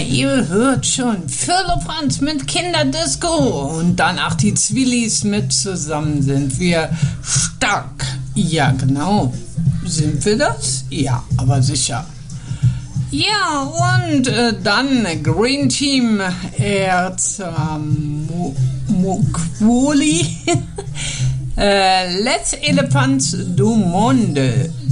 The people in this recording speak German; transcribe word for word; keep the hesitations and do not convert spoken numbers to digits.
ihr hört schon, Firlefanz mit Kinderdisco und danach die Zwillis mit zusammen sind wir stark. Ja, genau. Sind wir das? Ja, aber sicher. Ja, und äh, dann Green Team Erzamukvoli äh, Let's Elephants du Monde.